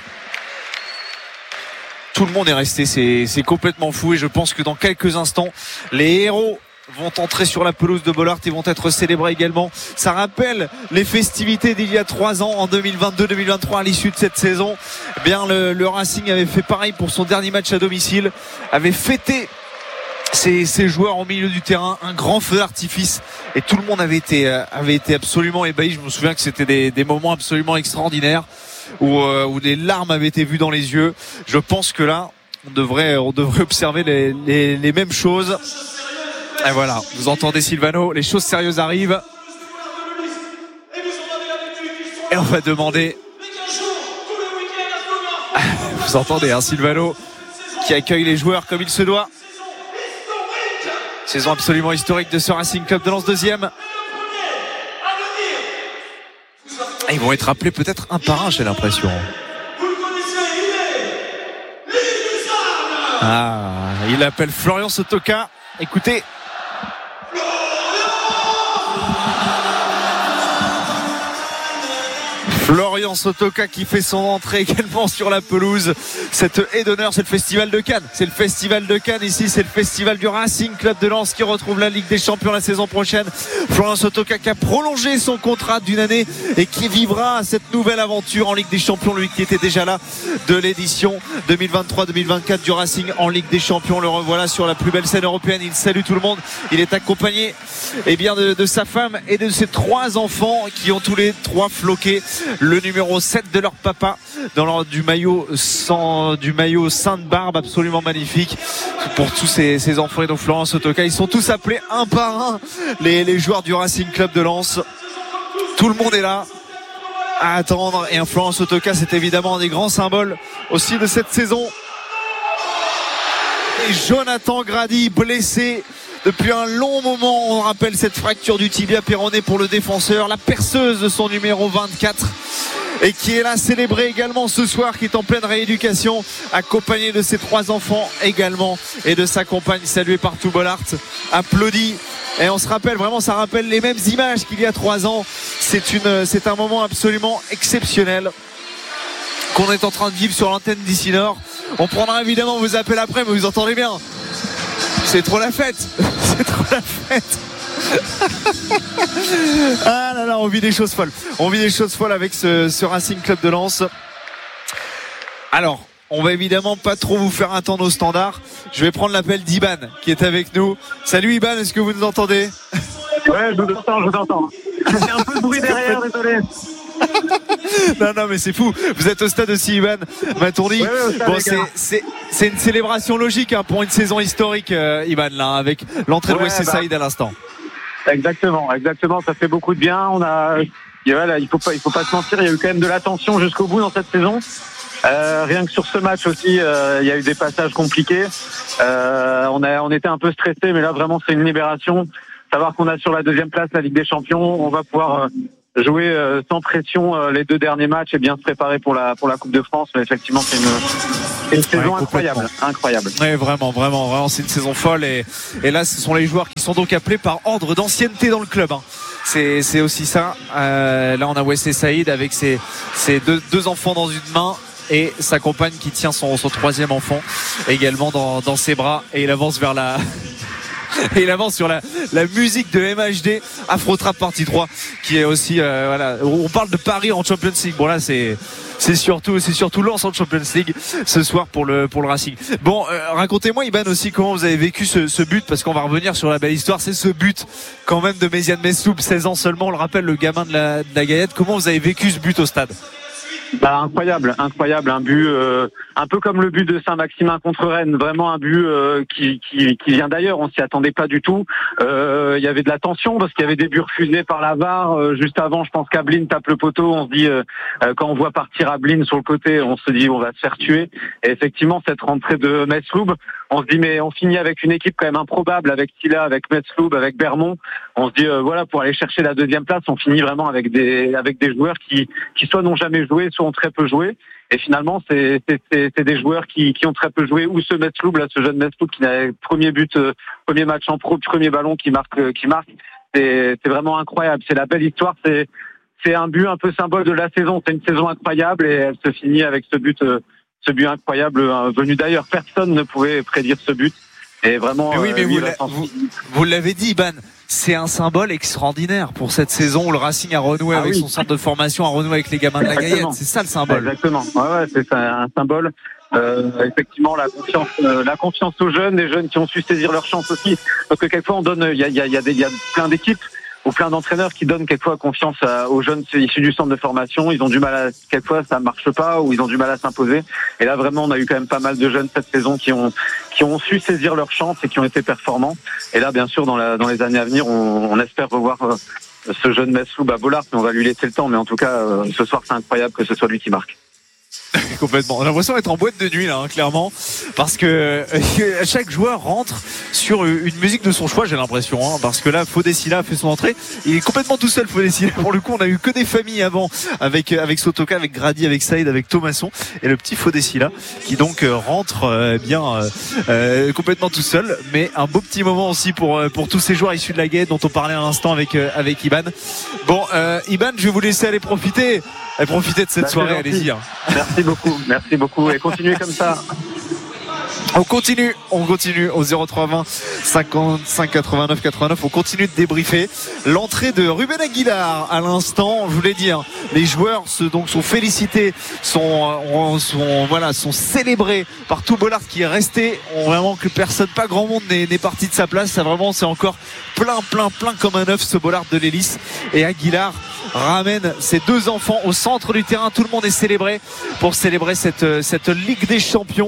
Tout le monde est resté, c'est, c'est complètement fou, et je pense que dans quelques instants, les héros vont entrer sur la pelouse de Bollard et vont être célébrés également. Ça rappelle les festivités d'il y a trois ans, en deux mille vingt-deux deux mille vingt-trois, à l'issue de cette saison. Eh bien, le, le Racing avait fait pareil pour son dernier match à domicile, avait fêté Ces, ces joueurs au milieu du terrain, un grand feu d'artifice, et tout le monde avait été, euh, avait été absolument ébahi. Je me souviens que c'était des, des moments absolument extraordinaires où, euh, où des larmes avaient été vues dans les yeux. Je pense que là, on devrait, on devrait observer les, les, les mêmes choses. Et voilà, vous entendez Silvano, les choses sérieuses arrivent. Et on va demander. Vous entendez, hein, Silvano qui accueille les joueurs comme il se doit. Saison absolument historique de ce Racing Club de Lens, deuxième. Et ils vont être appelés peut-être un par un, j'ai l'impression. Ah, il appelle Florian Sotoka. Écoutez. Florian Sotoka qui fait son entrée également sur la pelouse. Cette haie d'honneur, c'est le festival de Cannes. C'est le festival de Cannes ici, c'est le festival du Racing Club de Lens qui retrouve la Ligue des Champions la saison prochaine. Florian Sotoka qui a prolongé son contrat d'une année et qui vivra cette nouvelle aventure en Ligue des Champions, lui qui était déjà là de l'édition deux mille vingt-trois deux mille vingt-quatre du Racing en Ligue des Champions. Le revoilà sur la plus belle scène européenne. Il salue tout le monde. Il est accompagné eh bien, de, de sa femme et de ses trois enfants qui ont tous les trois floqué le numéro sept de leur papa dans leur, du maillot sans, du maillot Sainte-Barbe, absolument magnifique pour tous ces, ces enfants. Et donc Florian Sotoka, ils sont tous appelés un par un, les, les joueurs du Racing Club de Lens. Tout le monde est là à attendre, et un Florian Sotoka, c'est évidemment un des grands symboles aussi de cette saison. Et Jonathan Grady, blessé depuis un long moment, on rappelle cette fracture du tibia péroné pour le défenseur, la perceuse de son numéro vingt-quatre. et qui est là célébré également ce soir, qui est en pleine rééducation, accompagné de ses trois enfants également et de sa compagne, saluée par Too Bollaert, applaudi. Et on se rappelle vraiment, ça rappelle les mêmes images qu'il y a trois ans. C'est une, c'est un moment absolument exceptionnel qu'on est en train de vivre sur l'antenne d'Ici Nord. On prendra évidemment vos appels après, mais vous entendez bien. C'est trop la fête. C'est trop la fête. Ah là là, on vit des choses folles. On vit des choses folles avec ce, ce Racing Club de Lens. Alors, on va évidemment pas trop vous faire attendre au standard. Je vais prendre l'appel d'Iban qui est avec nous. Salut Iban, est-ce que vous nous entendez?
Ouais, je vous entends, je vous entends. Il y a un peu de bruit derrière, désolé.
Non, non, mais c'est fou. Vous êtes au stade aussi, Iban, m'a-t-on dit.
Ouais, ouais, stade,
bon, c'est, c'est, c'est une célébration logique hein, pour une saison historique, euh, Iban, là, avec l'entrée ouais, de Wesley bah, Saïd à l'instant.
Exactement, exactement. Ça fait beaucoup de bien. On a, voilà, il faut pas, il faut pas se mentir. Il y a eu quand même de la tension jusqu'au bout dans cette saison. Euh, rien que sur ce match aussi, euh, il y a eu des passages compliqués. Euh, on a, on était un peu stressé, mais là vraiment c'est une libération. Savoir qu'on a sur la deuxième place la Ligue des Champions, on va pouvoir euh, jouer euh, sans pression euh, les deux derniers matchs et bien se préparer pour la pour la Coupe de France. Mais effectivement, c'est une, c'est une saison ouais, incroyable, incroyable.
Oui, vraiment, vraiment, vraiment, c'est une saison folle et et là, ce sont les joueurs qui sont donc appelés par ordre d'ancienneté dans le club. Hein. C'est c'est aussi ça. Euh, là, on a Wesley Saïd avec ses ses deux deux enfants dans une main. Et sa compagne qui tient son, son troisième enfant également dans, dans ses bras, et il avance vers la et il avance sur la, la musique de M H D Afro Trap partie trois qui est aussi euh, voilà, on parle de Paris en Champions League. Bon là c'est c'est surtout c'est surtout Lens en Champions League ce soir pour le pour le Racing. Bon euh, racontez-moi Iban aussi comment vous avez vécu ce, ce but, parce qu'on va revenir sur la belle histoire. C'est ce but quand même de Méziane Mesloub, seize ans seulement, on le rappelle, le gamin de la, de la Gaillette. Comment vous avez vécu ce but au stade?
Bah, incroyable, incroyable, un but euh, un peu comme le but de Saint-Maximin contre Rennes, vraiment un but euh, qui, qui qui vient d'ailleurs, on s'y attendait pas du tout. Euh, il y avait de la tension parce qu'il y avait des buts refusés par la V A R. Euh, juste avant, je pense qu'Ablin tape le poteau, on se dit euh, quand on voit partir Ablin sur le côté, on se dit on va se faire tuer. Et effectivement, cette rentrée de Mesloub, on se dit mais on finit avec une équipe quand même improbable, avec Tila, avec Mesloub, avec Bermond. On se dit euh, voilà, pour aller chercher la deuxième place, on finit vraiment avec des avec des joueurs qui qui soit n'ont jamais joué, soit ont très peu joué. Et finalement, c'est, c'est, c'est, c'est des joueurs qui, qui ont très peu joué. Ou ce Mesloub, là, ce jeune Mesloub qui a premier but, euh, premier match en pro, premier ballon qui marque, euh, qui marque. C'est, c'est vraiment incroyable. C'est la belle histoire. C'est, c'est un but un peu symbole de la saison. C'est une saison incroyable et elle se finit avec ce but, euh, ce but incroyable euh, venu d'ailleurs. Personne ne pouvait prédire ce but. Et vraiment.
Mais oui, mais
euh,
vous, l'a, vous, vous l'avez dit, Iban. C'est un symbole extraordinaire pour cette saison où le Racing a renoué ah avec oui. son centre de formation, a renoué avec les gamins de la Gaillette. C'est ça le symbole.
Exactement. Ouais, ouais, c'est ça, un symbole. Euh, effectivement, la confiance, euh, la confiance aux jeunes, des jeunes qui ont su saisir leur chance aussi. Parce que quelquefois, on donne, il y a, il y a, il y a, des, il y a plein d'équipes ou plein d'entraîneurs qui donnent quelquefois confiance à, aux jeunes issus du centre de formation. Ils ont du mal à, quelquefois ça marche pas ou ils ont du mal à s'imposer. Et là vraiment, on a eu quand même pas mal de jeunes cette saison qui ont qui ont su saisir leur chance et qui ont été performants. Et là, bien sûr, dans, la, dans les années à venir, on, on espère revoir euh, ce jeune Mesloub à Bollaert, mais on va lui laisser le temps. Mais en tout cas, euh, ce soir, c'est incroyable que ce soit lui qui marque.
Complètement. On a l'impression d'être en boîte de nuit là, hein, clairement, parce que euh, chaque joueur rentre sur une musique de son choix, j'ai l'impression, hein, parce que là, Fodessila a fait son entrée. Il est complètement tout seul, Fodessila. Pour le coup, on a eu que des familles avant, avec avec Sotoka, avec Grady, avec Saïd, avec Thomasson, et le petit Fodessila qui donc euh, rentre euh, bien euh, euh, complètement tout seul. Mais un beau petit moment aussi pour euh, pour tous ces joueurs issus de la Gaillette dont on parlait à l'instant avec euh, avec Iban. Bon, euh, Iban, je vais vous laisser aller profiter. Et profitez de cette bah, soirée, allez-y. Hein.
Merci beaucoup, merci beaucoup. Et continuez comme ça.
On continue, on continue au zéro trois vingt cinquante-cinq quatre-vingt-neuf quatre-vingt-neuf. On continue de débriefer l'entrée de Ruben Aguilar à l'instant. Je voulais dire, les joueurs se, donc sont félicités, sont, sont voilà, sont célébrés par Too Bollaert qui est resté. On, vraiment que personne, pas grand monde n'est, n'est parti de sa place. Ça vraiment, c'est encore plein, plein, plein comme un œuf ce Bollaert de l'hélice. Et Aguilar ramène ses deux enfants au centre du terrain. Tout le monde est célébré pour célébrer cette, cette Ligue des Champions.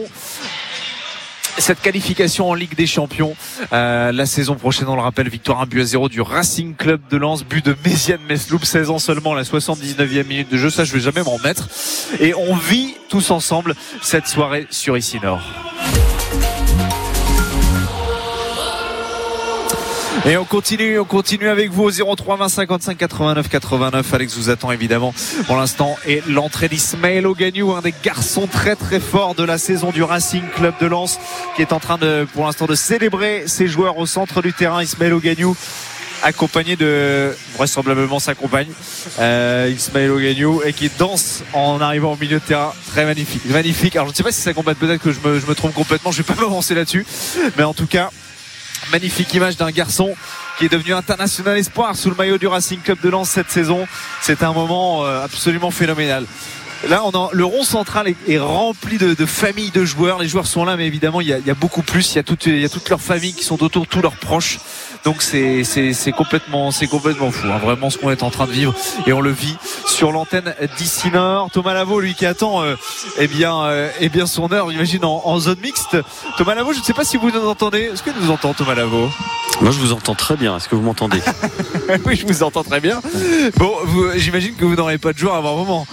Cette qualification en Ligue des Champions euh, la saison prochaine, on le rappelle, victoire un but à zéro du Racing Club de Lens, but de Méziane Mesloub, seize ans seulement, la soixante-dix-neuvième minute de jeu, ça je vais jamais m'en mettre. Et on vit tous ensemble cette soirée sur Ici Nord. Et on continue, on continue avec vous au zéro trois vingt cinquante-cinq quatre-vingt-neuf quatre-vingt-neuf. Alex vous attend évidemment pour l'instant. Et l'entrée d'Ismaël Ogagnou, un des garçons très très forts de la saison du Racing Club de Lens, qui est en train de, pour l'instant, de célébrer ses joueurs au centre du terrain. Ismaël Ogagnou, accompagné de vraisemblablement sa compagne euh, Ismaël Ogagnou, et qui danse en arrivant au milieu de terrain. Très magnifique, magnifique. Alors je ne sais pas si ça compagne, peut-être que je me, je me trompe complètement, je ne vais pas m'avancer là-dessus, mais en tout cas magnifique image d'un garçon qui est devenu international espoir sous le maillot du Racing Club de Lens cette saison. C'est un moment absolument phénoménal. Là, on a, le rond central est, est rempli de, de familles de joueurs. Les joueurs sont là, mais évidemment, il y a, il y a beaucoup plus. Il y a toute, il y a toute leur famille qui sont autour, tous leurs proches. Donc c'est, c'est, c'est complètement, c'est complètement fou, hein, vraiment ce qu'on est en train de vivre, et on le vit sur l'antenne d'Ici Nord. Thomas Lavaux, lui, qui attend, euh, eh bien, euh, eh bien, son heure, j'imagine, en, en zone mixte. Thomas Lavaux, je ne sais pas si vous nous entendez. Est-ce que nous entend Thomas Lavaux?
Moi, je vous entends très bien. Est-ce que vous m'entendez?
Oui, je vous entends très bien. Bon, vous, j'imagine que vous n'aurez pas de joueur avant un moment.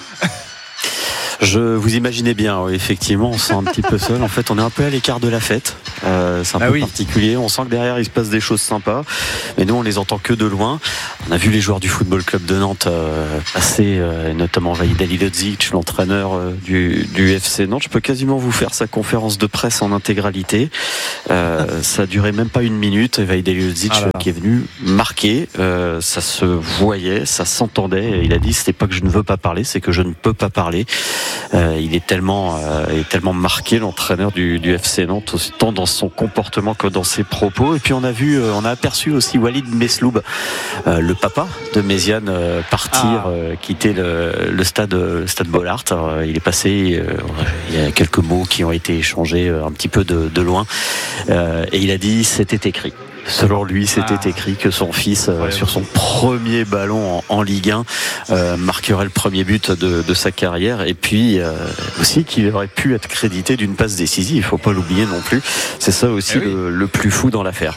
Je vous imaginez bien, oui, effectivement, on se sent un petit peu seul. En fait, on est un peu à l'écart de la fête. Euh, c'est un ah peu oui. particulier. On sent que derrière, il se passe des choses sympas. Mais nous, on les entend que de loin. On a vu les joueurs du Football Club de Nantes euh, passer, euh, notamment Vahid Halilodzic, l'entraîneur euh, du, du F C Nantes. Je peux quasiment vous faire sa conférence de presse en intégralité. Euh, ça a duré même pas une minute. Vahid Halilodzic ah qui est venu marquer. Euh, ça se voyait, ça s'entendait. Il a dit, c'est pas que je ne veux pas parler, c'est que je ne peux pas parler. Euh, il est tellement, euh, il est tellement marqué, l'entraîneur du, du F C Nantes, aussi tant dans son comportement que dans ses propos. Et puis on a vu, euh, on a aperçu aussi Walid Mesloub, euh, le papa de Méziane, euh, partir, ah. euh, quitter le, le stade, le stade Bollaert. Alors, il est passé, euh, il y a quelques mots qui ont été échangés euh, un petit peu de, de loin, euh, et il a dit c'était écrit. Selon lui, c'était ah. écrit que son fils, euh, ouais, sur son premier ballon en, en Ligue un, euh, marquerait le premier but de, de sa carrière, et puis euh, aussi qu'il aurait pu être crédité d'une passe décisive. Il ne faut pas l'oublier non plus. C'est ça aussi eh oui. le, le plus fou dans l'affaire.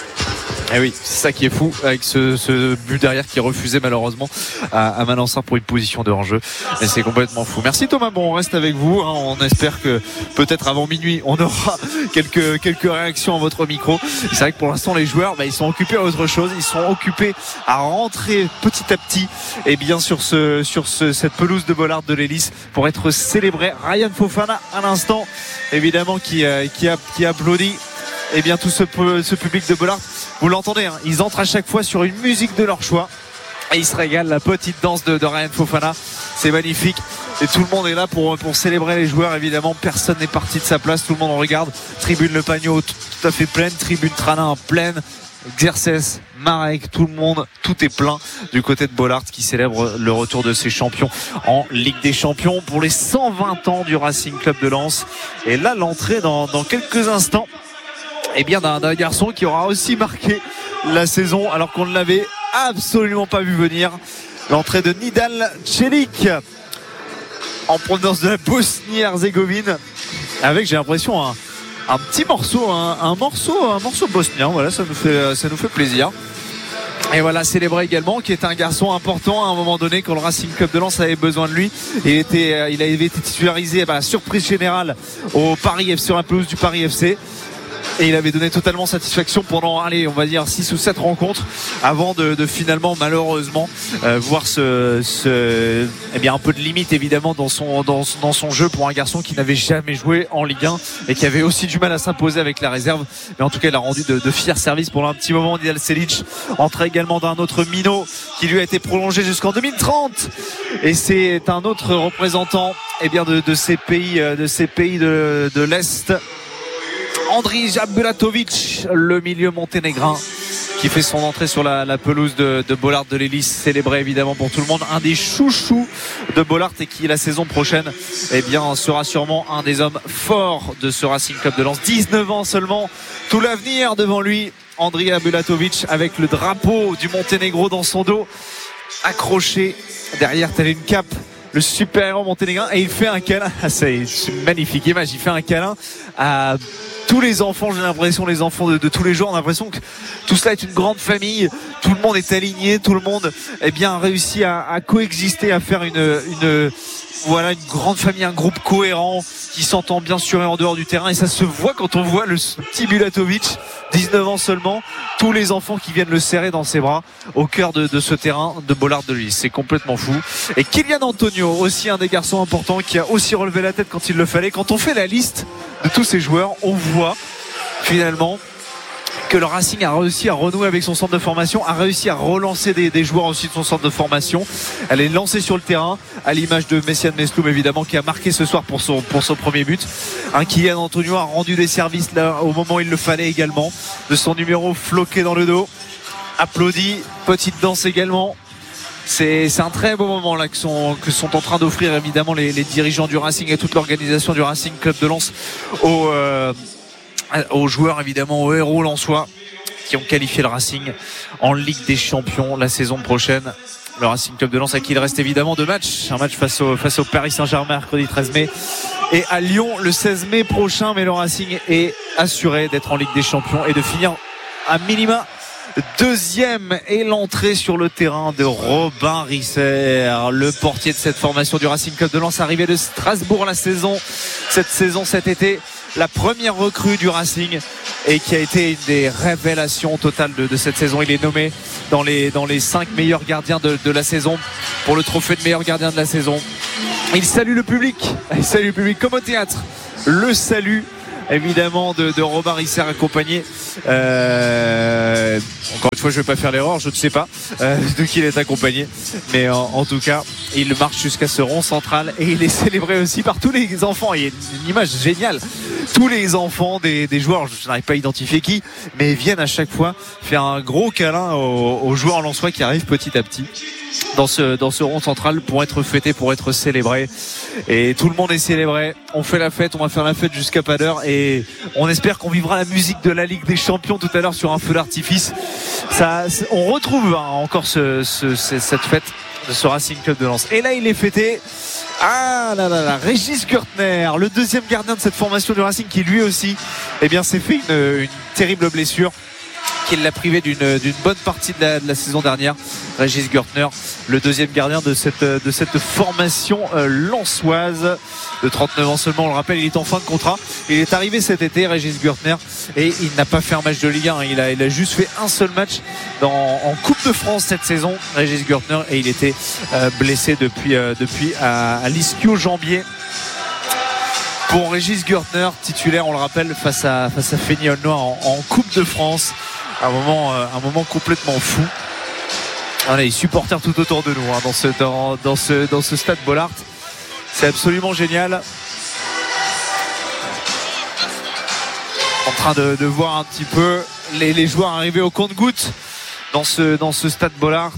Eh oui, c'est ça qui est fou, avec ce, ce but derrière qui est refusé malheureusement à, à Malançard pour une position de hors-jeu. Et c'est complètement fou. Merci Thomas, bon on reste avec vous, hein. On espère que peut-être avant minuit on aura quelques, quelques réactions à votre micro. C'est vrai que pour l'instant les joueurs bah, ils sont occupés à autre chose, ils sont occupés à rentrer petit à petit et bien sur, ce, sur ce, cette pelouse de Bollaert de l'Hélice pour être célébré. Ryan Fofana à l'instant évidemment qui, euh, qui, a, qui applaudit et bien tout ce, ce public de Bollaert. Vous l'entendez, hein, ils entrent à chaque fois sur une musique de leur choix et ils se régalent. La petite danse de, de Ryan Fofana, c'est magnifique et tout le monde est là pour, pour célébrer les joueurs. Évidemment, personne n'est parti de sa place, tout le monde en regarde. Tribune Le Pagno tout, tout à fait pleine, tribune Tranin pleine, Xerxes, Marek, tout le monde, tout est plein du côté de Bollaert qui célèbre le retour de ses champions en Ligue des Champions pour les cent vingt ans du Racing Club de Lens. Et là, l'entrée dans, dans quelques instants et eh bien d'un, d'un garçon qui aura aussi marqué la saison alors qu'on ne l'avait absolument pas vu venir. L'entrée de Nidal Čelić en provenance de la Bosnie-Herzégovine avec, j'ai l'impression, un, un petit morceau, un, un morceau, un morceau bosnien. Voilà, ça nous fait, ça nous fait plaisir. Et voilà, célébré également, qui est un garçon important à un moment donné quand le Racing Club de Lens avait besoin de lui. Il était, il avait été titularisé à la surprise générale au Paris F C, sur la pelouse du Paris F C. Et il avait donné totalement satisfaction pendant, allez, on va dire six ou sept rencontres avant de, de finalement, malheureusement, euh, voir ce, ce, eh bien, un peu de limite évidemment dans son, dans, dans son jeu pour un garçon qui n'avait jamais joué en Ligue un et qui avait aussi du mal à s'imposer avec la réserve. Mais en tout cas, il a rendu de, de fiers services pendant un petit moment. Nidal Čelić entré également d'un autre minot qui lui a été prolongé jusqu'en deux mille trente. Et c'est un autre représentant, eh bien, de, de ces pays, de ces pays de, de l'Est. Andrija Bulatovic, le milieu monténégrin qui fait son entrée sur la, la pelouse de, de Bollaert de l'Hélice, célébré évidemment pour tout le monde, un des chouchous de Bollaert et qui la saison prochaine eh bien, sera sûrement un des hommes forts de ce Racing Club de Lens. dix-neuf ans seulement, tout l'avenir devant lui. Andrija Bulatovic avec le drapeau du Monténégro dans son dos, accroché derrière telle une cape, le super-héros monténégrin, et il fait un câlin, c'est une magnifique image, il fait un câlin à tous les enfants, j'ai l'impression, les enfants de, de tous les jours, on a l'impression que tout cela est une grande famille, tout le monde est aligné, tout le monde eh bien, a réussi à, à coexister, à faire une, une, voilà, une grande famille, un groupe cohérent qui s'entend bien sûr et en dehors du terrain, et ça se voit quand on voit le petit Bulatovic, dix-neuf ans seulement, tous les enfants qui viennent le serrer dans ses bras au cœur de, de ce terrain de Bollaert de Lille. C'est complètement fou. Et Kylian Antonio, aussi un des garçons importants, qui a aussi relevé la tête quand il le fallait. Quand on fait la liste de tous ces joueurs, on voit finalement que le Racing a réussi à renouer avec son centre de formation, a réussi à relancer des, des joueurs aussi de son centre de formation. Elle est lancée sur le terrain, à l'image de Messiane Mesloum évidemment, qui a marqué ce soir pour son, pour son premier but. Un Kylian Antonio a rendu des services là au moment où il le fallait également, de son numéro floqué dans le dos. Applaudi, petite danse également. C'est, c'est un très beau moment là que sont, que sont en train d'offrir évidemment les, les dirigeants du Racing et toute l'organisation du Racing Club de Lens au euh, aux joueurs évidemment, aux héros lensois qui ont qualifié le Racing en Ligue des Champions la saison prochaine. Le Racing Club de Lens, à qui il reste évidemment deux matchs, un match face au, face au Paris Saint-Germain mercredi treize mai et à Lyon le seize mai prochain, mais le Racing est assuré d'être en Ligue des Champions et de finir à minima deuxième. Et l'entrée sur le terrain de Robin Risser, le portier de cette formation du Racing Club de Lens, arrivé de Strasbourg la saison cette saison cet été, la première recrue du Racing et qui a été une des révélations totales de, de cette saison. Il est nommé dans les, dans les cinq meilleurs gardiens de, de la saison pour le trophée de meilleur gardien de la saison. Il salue le public, il salue le public comme au théâtre. Le salut évidemment de, de Robin Risser accompagné euh, encore une fois je vais pas faire l'erreur, je ne sais pas euh, de qui il est accompagné, mais en, en tout cas il marche jusqu'à ce rond central et il est célébré aussi par tous les enfants. Il y a une image géniale, tous les enfants des, des joueurs, je n'arrive pas à identifier qui, mais ils viennent à chaque fois faire un gros câlin aux, aux joueurs lensois qui arrivent petit à petit dans ce, dans ce rond central pour être fêté, pour être célébré. Et tout le monde est célébré. On fait la fête, on va faire la fête jusqu'à pas d'heure et on espère qu'on vivra la musique de la Ligue des Champions tout à l'heure sur un feu d'artifice. Ça, on retrouve hein, encore ce, ce, cette fête de ce Racing Club de Lens. Et là, il est fêté. Ah là là là, Régis Gürtner, le deuxième gardien de cette formation du Racing, qui lui aussi, eh bien, s'est fait une, une terrible blessure qui l'a privé d'une, d'une bonne partie de la, de la saison dernière. Régis Gürtner, le deuxième gardien de cette, de cette formation euh, lensoise, de trente-neuf ans seulement, on le rappelle, il est en fin de contrat. Il est arrivé cet été, Régis Gürtner, et il n'a pas fait un match de Ligue un. Il a, il a juste fait un seul match dans, en Coupe de France cette saison, Régis Gürtner, et il était euh, blessé depuis, euh, depuis à, à l'ischio-jambier. Pour Régis Gürtner, titulaire, on le rappelle, face à, face à Fény-Aulnois en, en Coupe de France. Un moment, euh, un moment complètement fou. Voilà, les supporters tout autour de nous hein, dans, ce, dans, dans, ce, dans ce stade Bollaert. C'est absolument génial. En train de, de voir un petit peu les, les joueurs arriver au compte-gouttes dans ce, dans ce stade Bollaert.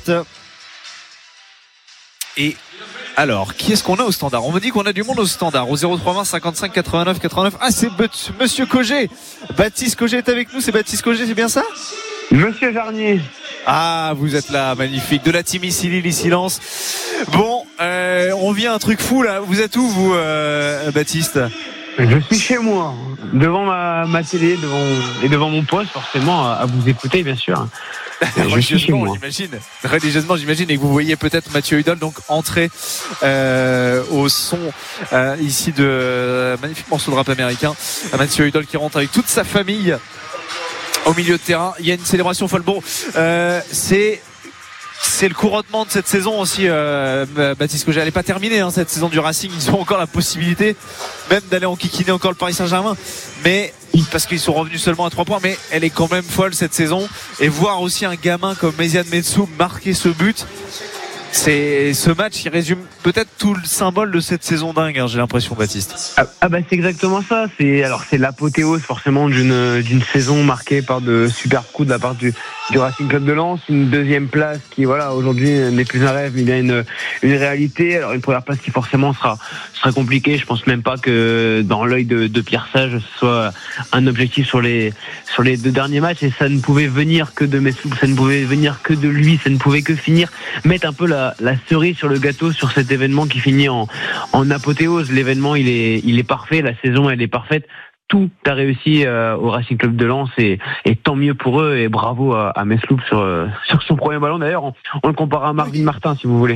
Et alors, qui est-ce qu'on a au standard? On me dit qu'on a du monde au standard au zéro trois vingt cinquante-cinq quatre-vingt-neuf quatre-vingt-neuf. Ah, c'est Monsieur Cogé. Baptiste Cogé est avec nous. C'est Baptiste Cogé, c'est bien ça?
Monsieur Jarnier.
Ah, vous êtes là, magnifique. De la team ici, Lily Silence. Bon, euh, on vient un truc fou là. Vous êtes où, vous, euh, Baptiste?
Je suis chez moi, devant ma, ma télé, devant et devant mon poste, forcément, à, à vous écouter, bien sûr. Je suis chez moi.
J'imagine. Religieusement, j'imagine, et que vous voyez peut-être Mathieu Hudol donc entrer euh, au son euh, ici de euh, magnifique morceau de rap américain. Mathieu Hudol qui rentre avec toute sa famille au milieu de terrain. Il y a une célébration folle. Bon, euh, c'est c'est le couronnement de cette saison aussi, euh, Baptiste Cogé. Elle n'est pas terminée hein, cette saison du Racing. Ils ont encore la possibilité même d'aller enquiquiner encore le Paris Saint-Germain, mais parce qu'ils sont revenus seulement à trois points, mais elle est quand même folle cette saison. Et voir aussi un gamin comme Mesiane Mesloum marquer ce but, c'est ce match, il résume peut-être tout le symbole de cette saison dingue, hein, j'ai l'impression, Baptiste.
Ah, ah bah c'est exactement ça. C'est alors c'est l'apothéose forcément d'une d'une saison marquée par de superbes coups de la part du du Racing Club de Lens, une deuxième place qui voilà aujourd'hui n'est plus un rêve mais bien une une réalité. Alors une première place qui forcément sera sera compliquée. Je pense même pas que dans l'œil de, de Pierre Sage ce soit un objectif sur les sur les deux derniers matchs, et ça ne pouvait venir que de Mesloum, ça ne pouvait venir que de lui, ça ne pouvait que finir mettre un peu la, la cerise sur le gâteau sur cet événement qui finit en en apothéose. L'événement il est il est parfait, la saison elle est parfaite. tout a réussi euh, au Racing Club de Lens et, et tant mieux pour eux et bravo à, à Mesloub sur, euh, sur son premier ballon. D'ailleurs, on, on le compare à Marvin Martin si vous voulez.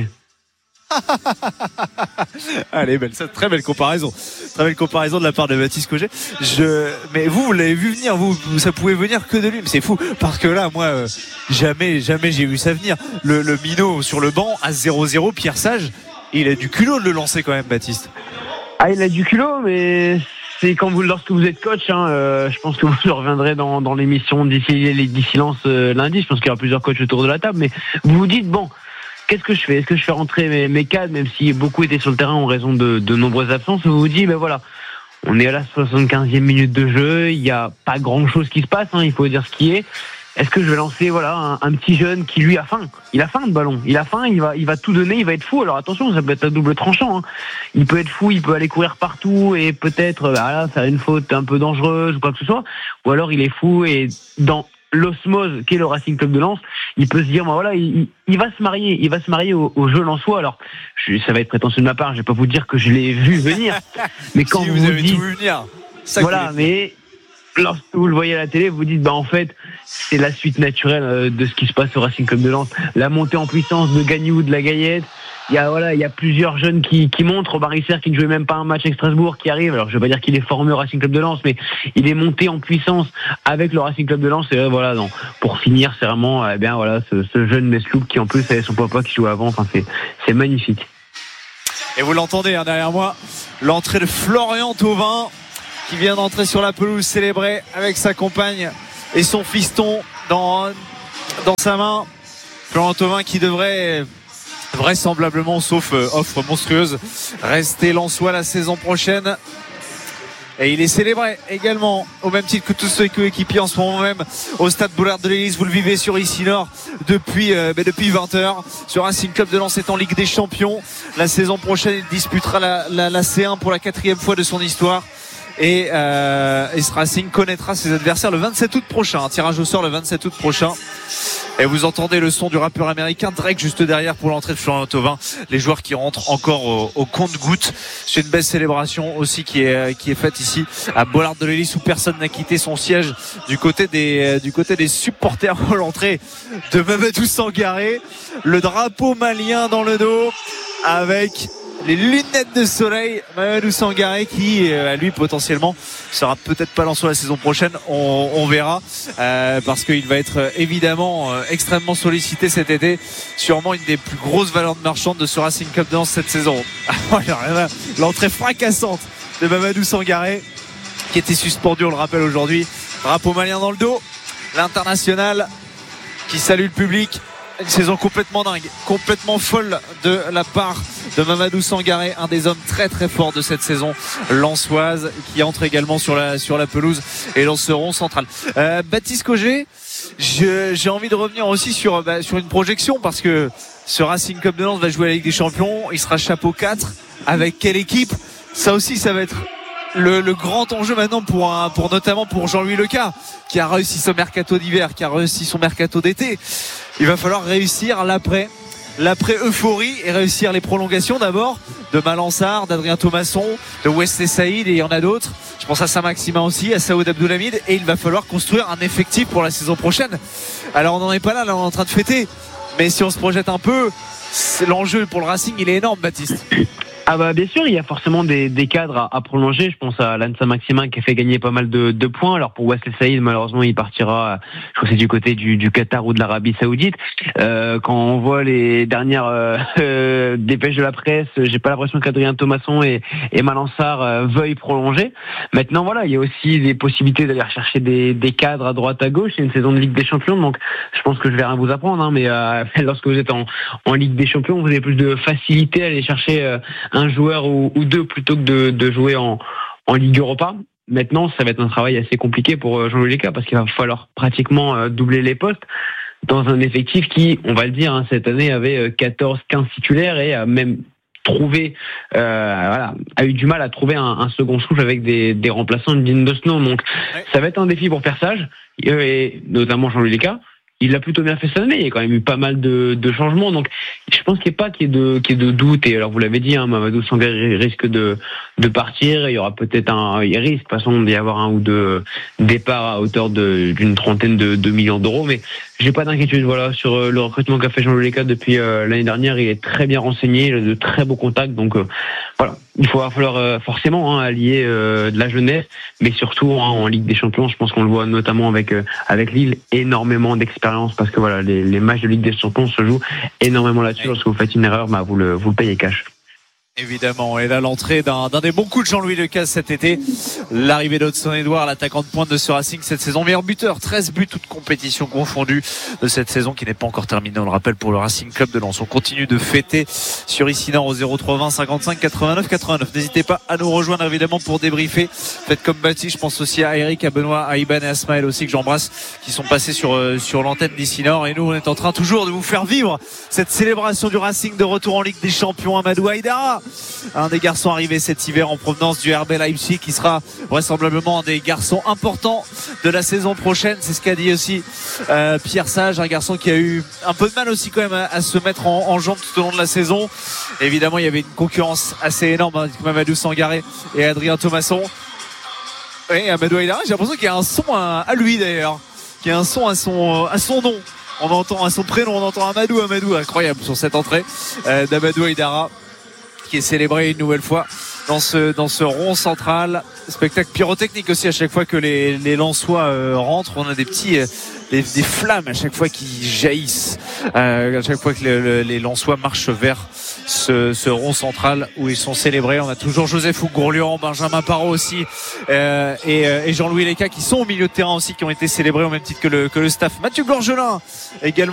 Allez, belle, ça, très belle comparaison, très belle comparaison de la part de Baptiste Cogé. Je, mais vous, vous l'avez vu venir, vous, ça pouvait venir que de lui, mais c'est fou parce que là, moi, euh, jamais, jamais j'ai vu ça venir. Le, le minot sur le banc à zéro zéro, Pierre Sage, il a du culot de le lancer quand même, Baptiste.
Ah, il a du culot, mais c'est quand vous, lorsque vous êtes coach, hein, euh, je pense que vous reviendrez dans, dans l'émission d'ici les dix silences euh, lundi. Je pense qu'il y aura plusieurs coachs autour de la table, mais vous vous dites bon. Qu'est-ce que je fais ? Est-ce que je fais rentrer mes, mes cadres, même si beaucoup étaient sur le terrain en raison de, de nombreuses absences ? Vous vous dites, ben voilà, on est à la soixante-quinzième minute de jeu, il n'y a pas grand-chose qui se passe, hein, il faut dire ce qui est. Est-ce que je vais lancer voilà un, un petit jeune qui lui a faim ? Il a faim de ballon, il a faim, il va, il va tout donner, il va être fou. Alors attention, ça peut être à double tranchant. Hein. Il peut être fou, il peut aller courir partout et peut-être voilà, faire une faute un peu dangereuse ou quoi que ce soit. Ou alors il est fou et dans l'osmose qu'est le Racing Club de Lens, il peut se dire, bah voilà, il, il va se marier, il va se marier au, au jeu lensois. Alors, je, ça va être prétentieux de ma part, je vais pas vous dire que je l'ai vu venir, mais quand
si
vous,
vous
vous
avez
dites,
tout vu venir, ça
voilà, mais lorsque vous le voyez à la télé, vous dites, bah en fait, c'est la suite naturelle de ce qui se passe au Racing Club de Lens, la montée en puissance de Gagnou, de la Gaillette. Il y a voilà, il y a plusieurs jeunes qui qui montrent. Robin Risser qui ne jouait même pas un match avec Strasbourg qui arrive. Alors je vais pas dire qu'il est formé au Racing Club de Lens, mais il est monté en puissance avec le Racing Club de Lens. Et voilà, non. Pour finir, c'est vraiment eh bien voilà ce, ce jeune Mesloub qui en plus avait son papa qui jouait avant. Enfin c'est c'est magnifique.
Et vous l'entendez hein, derrière moi, l'entrée de Florian Thauvin qui vient d'entrer sur la pelouse célébrée avec sa compagne et son fiston dans dans sa main. Florian Thauvin qui devrait vraisemblablement, sauf euh, offre monstrueuse, rester lensois la saison prochaine. Et il est célébré également au même titre que tous ses coéquipiers en ce moment même au stade Boulard de l'Hélice. Vous le vivez sur Ici Nord depuis, euh, bah, depuis vingt heures. Sur Racing Club de Lens est en Ligue des Champions. La saison prochaine, il disputera la, la, la C un pour la quatrième fois de son histoire. Et, euh, et ce Racing connaîtra ses adversaires le vingt-sept août prochain. Un tirage au sort le vingt-sept août prochain. Et vous entendez le son du rappeur américain Drake juste derrière pour l'entrée de Florian Thauvin. Les joueurs qui rentrent encore au, au compte-gouttes. C'est une belle célébration aussi qui est, qui est faite ici à Bollard de l'Hélice où personne n'a quitté son siège du côté des, du côté des supporters pour l'entrée de Mamadou Sangaré. Le drapeau malien dans le dos avec les lunettes de soleil, Mamadou Sangaré qui euh, lui potentiellement sera peut-être pas lancé la saison prochaine, on, on verra euh, parce qu'il va être euh, évidemment euh, extrêmement sollicité cet été, sûrement une des plus grosses valeurs marchandes de ce Racing Club de Lens cette saison. L'entrée fracassante de Mamadou Sangaré qui était suspendu, on le rappelle aujourd'hui, drapeau malien dans le dos, l'international qui salue le public. Une saison complètement dingue, complètement folle de la part de Mamadou Sangaré, un des hommes très très forts de cette saison lensoise, qui entre également sur la sur la pelouse et lanceron central. Euh, Baptiste Cogé, je, j'ai envie de revenir aussi sur bah, sur une projection parce que ce Racing Club de Lens va jouer à la Ligue des Champions, il sera chapeau quatre. Avec quelle équipe ? Ça aussi, ça va être Le, le grand enjeu maintenant pour un, pour notamment pour Jean-Louis Leca qui a réussi son mercato d'hiver, qui a réussi son mercato d'été. Il va falloir réussir l'après, l'après euphorie et réussir les prolongations d'abord de Malansar, d'Adrien Thomasson, de Wesley Saïd et il y en a d'autres. Je pense à Saint-Maximin aussi, à Saoud Abdoulhamid et il va falloir construire un effectif pour la saison prochaine. Alors on n'en est pas là, là on est en train de fêter, mais si on se projette un peu, c'est l'enjeu pour le Racing, il est énorme, Baptiste.
Ah bah bien sûr, il y a forcément des, des cadres à, à prolonger. Je pense à Lan Saint-Maximin qui a fait gagner pas mal de, de points. Alors pour Wesley Saïd, malheureusement, il partira, je crois que c'est du côté du, du Qatar ou de l'Arabie Saoudite. Euh, quand on voit les dernières euh, euh, dépêches de la presse, j'ai pas l'impression qu'Adrien Thomasson et, et Malansar euh, veuillent prolonger. Maintenant, voilà, il y a aussi des possibilités d'aller rechercher des, des cadres à droite à gauche. C'est une saison de Ligue des Champions, donc je pense que je vais rien vous apprendre. Hein, mais euh, lorsque vous êtes en, en Ligue des Champions, vous avez plus de facilité à aller chercher euh, un joueur ou, ou deux plutôt que de, de jouer en, en Ligue Europa. Maintenant, ça va être un travail assez compliqué pour Jean-Louis Leca parce qu'il va falloir pratiquement doubler les postes dans un effectif qui, on va le dire, hein, cette année avait quatorze quinze titulaires et a même trouvé, euh, voilà, a eu du mal à trouver un, un second souffle avec des, des remplaçants dignes de ce nom. Donc, ouais. Ça va être un défi pour Persage et notamment Jean-Louis Leca il a plutôt bien fait cette année. Il y a quand même eu pas mal de, de changements. Donc, je pense qu'il n'y a pas qu'il y ait de, qu'il y ait de doute. Et alors, vous l'avez dit, hein, Mamadou Sangaré risque de, de partir. Il y aura peut-être un, il risque, de toute façon, d'y avoir un ou deux départs à hauteur de, d'une trentaine de, de millions d'euros. Mais j'ai pas d'inquiétude, voilà, sur le recrutement qu'a fait Jean-Louis Leca depuis euh, l'année dernière. Il est très bien renseigné, il a de très beaux contacts. Donc, euh, voilà. Il va falloir euh, forcément hein, allier euh, de la jeunesse, mais surtout hein, en Ligue des Champions, je pense qu'on le voit notamment avec euh, avec Lille, énormément d'expérience parce que voilà, les, les matchs de Ligue des Champions se jouent énormément là-dessus. Oui. Lorsque vous faites une erreur, bah vous le vous le payez cash.
Évidemment, et là l'entrée d'un, d'un des bons coups de Jean-Louis Leca cet été, l'arrivée d'Hudson-Edouard, l'attaquant de pointe de ce Racing cette saison, meilleur buteur, treize buts toutes compétitions confondues de cette saison qui n'est pas encore terminée, on le rappelle, pour le Racing Club de Lens. On continue de fêter sur ici Nord au zéro trois vingt cinquante-cinq quatre-vingt-neuf quatre-vingt-neuf. N'hésitez pas à nous rejoindre évidemment pour débriefer. Faites comme Baptiste, je pense aussi à Eric, à Benoît, à Iban et à Smaël aussi que j'embrasse, qui sont passés sur euh, sur l'antenne d'ici Nord. Et nous on est en train toujours de vous faire vivre cette célébration du Racing de retour en Ligue des Champions. Amadou Haïdara, un des garçons arrivés cet hiver en provenance du R B Leipzig, qui sera vraisemblablement un des garçons importants de la saison prochaine. C'est ce qu'a dit aussi euh, Pierre Sage, un garçon qui a eu un peu de mal aussi quand même à, à se mettre en, en jambes tout au long de la saison. Évidemment, il y avait une concurrence assez énorme avec Mamadou Sangaré et Adrien Thomasson. Et Amadou Haïdara, j'ai l'impression qu'il y a un son à, à lui d'ailleurs, qu'il y a un son à son, à son nom. On entend à son prénom, on entend Amadou, Amadou, incroyable sur cette entrée euh, d'Amadou Haïdara, qui est célébré une nouvelle fois dans ce dans ce rond central. Spectacle pyrotechnique aussi à chaque fois que les les Lensois euh, rentrent. On a des petits euh, des, des flammes à chaque fois qui jaillissent euh, à chaque fois que le, le, les Lensois marchent vers ce, ce rond central où ils sont célébrés. On a toujours Joseph Gourlian, Benjamin Parot aussi euh, et, et Jean-Louis Leca qui sont au milieu de terrain aussi, qui ont été célébrés au même titre que le que le staff. Mathieu Gorgelin également